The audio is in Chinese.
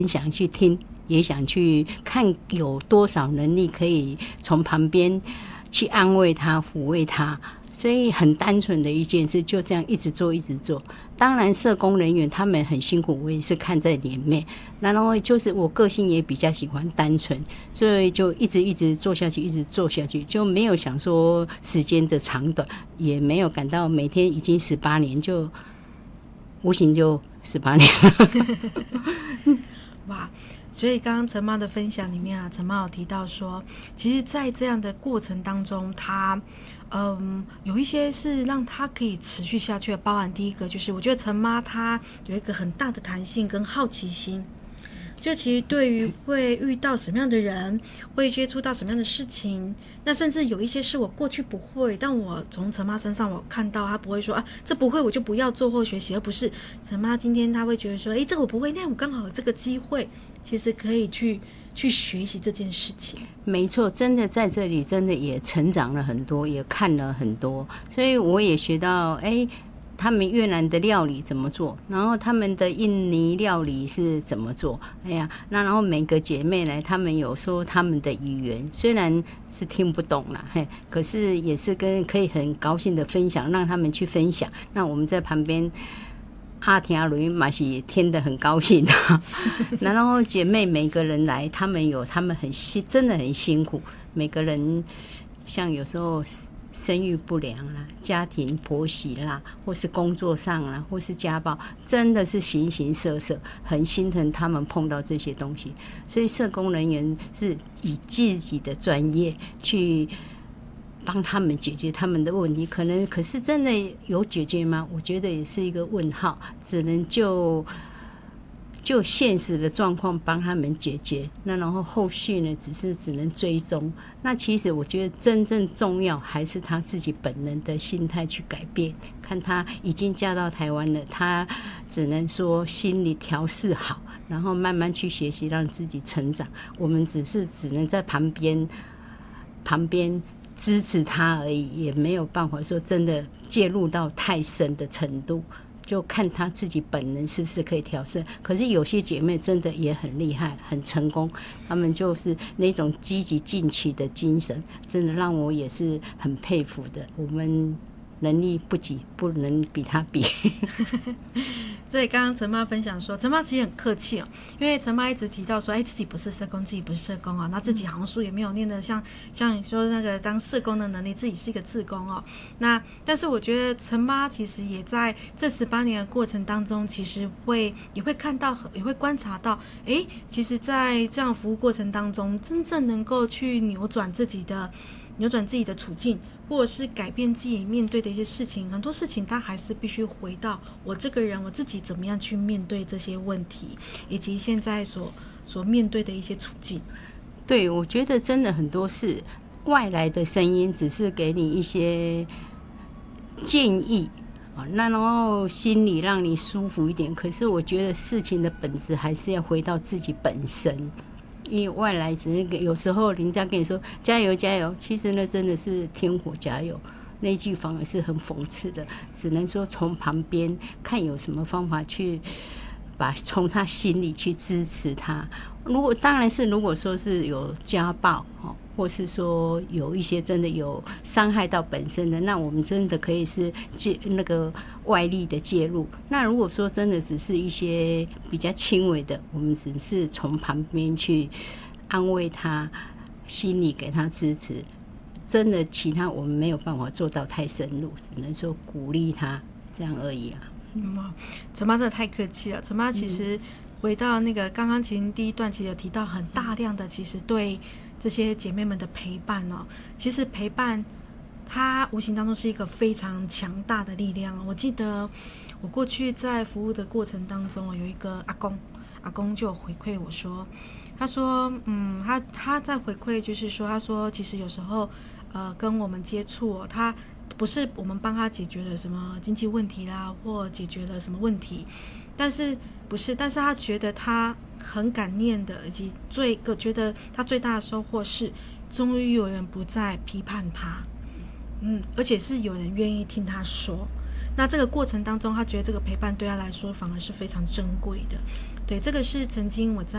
想去听，也想去看有多少能力可以从旁边去安慰他、抚慰他。所以很单纯的一件事，就这样一直做一直做。当然社工人员他们很辛苦，我也是看在里面。然后就是我个性也比较喜欢单纯，所以就一直做下去，一直做下去，就没有想说时间的长短，也没有感到每天已经18年，就无形就18年了。 哇，所以刚刚陈妈的分享里面啊，陈妈有提到说，其实在这样的过程当中，她有一些是让她可以持续下去的，包含第一个就是我觉得陈妈她有一个很大的弹性跟好奇心，就其实对于会遇到什么样的人，会接触到什么样的事情，那甚至有一些是我过去不会，但我从陈妈身上我看到她不会说啊这不会我就不要做或学习，而不是陈妈今天她会觉得说这个我不会，那我刚好有这个机会，其实可以去学习这件事情。 没错，真的在这里真的也成长了很多，也看了很多，所以我也学到他们越南的料理怎么做，然后他们的印尼料理是怎么做。那然后每个姐妹来，她们有说她们的语言，虽然是听不懂啦，可是也是可以很高兴的分享，让他们去分享。那我们在旁边听嘛是听得很高兴然后姐妹每个人来，她们真的很辛苦，每个人像有时候生育不良啦，家庭婆媳啦，或是工作上啦，或是家暴，真的是形形色色，很心疼他们碰到这些东西。所以社工人员是以自己的专业去帮他们解决他们的问题，可是真的有解决吗？我觉得也是一个问号，只能就现实的状况帮他们解决。那然后后续呢，只能追踪。那其实我觉得真正重要还是他自己本人的心态去改变。看他已经嫁到台湾了，他只能说心理调试好，然后慢慢去学习，让自己成长。我们只能在旁边支持他而已，也没有办法说真的介入到太深的程度。就看他自己本人是不是可以调整。可是有些姐妹真的也很厉害，很成功，她们就是那种积极进取的精神，真的让我也是很佩服的。我们能力不及，不能比她比所以刚刚陈妈分享说，陈妈其实很客气哦，因为陈妈一直提到说自己不是社工，自己不是社工那自己好像书也没有念的像你说那个当社工的能力，自己是一个志工那但是我觉得陈妈其实也在这18年的过程当中，其实也会看到，也会观察到其实在这样服务过程当中，真正能够去扭转自己的处境，或者是改变自己面对的一些事情，很多事情他还是必须回到我这个人，我自己怎么样去面对这些问题，以及现在所面对的一些处境。 对，我觉得真的很多是外来的声音，只是给你一些建议那然后心里让你舒服一点，可是我觉得事情的本质还是要回到自己本身。因为外来只是有时候人家跟你说加油加油，其实呢真的是天火加油，那句反而是很讽刺的。只能说从旁边看有什么方法去从他心里去支持他。当然是如果说是有家暴或是说有一些真的有伤害到本身的，那我们真的可以是那个外力的介入。那如果说真的只是一些比较轻微的，我们只是从旁边去安慰他，心里给他支持。真的其他我们没有办法做到太深入，只能说鼓励他这样而已陈妈真的太客气了。陈妈其实回到那个刚刚其实第一段其实有提到很大量的其实对这些姐妹们的陪伴其实陪伴它无形当中是一个非常强大的力量。我记得我过去在服务的过程当中有一个阿公就有回馈我说，他说他在回馈就是说，他说其实有时候跟我们接触他不是我们帮他解决了什么经济问题啦，或解决了什么问题，但是他觉得他很感念的，以及觉得他最大的收获是，终于有人不再批判他，而且是有人愿意听他说。那这个过程当中，他觉得这个陪伴对他来说反而是非常珍贵的。对，这个是曾经我在